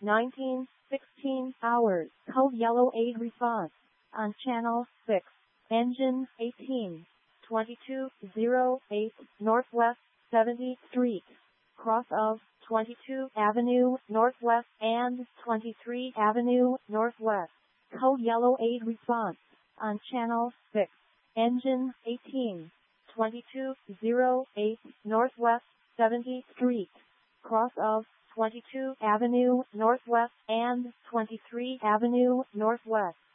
19:16 hours. Code yellow aid response on channel 6. Engine 18:22:08 Northwest 70th Street. Cross of 22 Avenue Northwest and 23 Avenue Northwest. Code yellow aid response on channel 6. Engine 18:22:08 Northwest 70th Street. Cross of 22 Avenue Northwest and 23 Avenue Northwest.